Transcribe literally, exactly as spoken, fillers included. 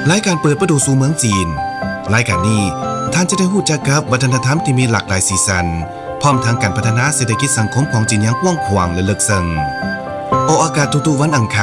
รายการเปิดประตูสู่เมืองจีนรายการนี้ท่านจะได้รู้จักกับวัฒนธรรมที่มีหลากหลายสีสันพร้อมทั้งการพัฒนาเศรษฐกิจสังคมของจีนอย่างกว้างขวางและลึกซึ้งออกอากาศทุกๆวันอังคาร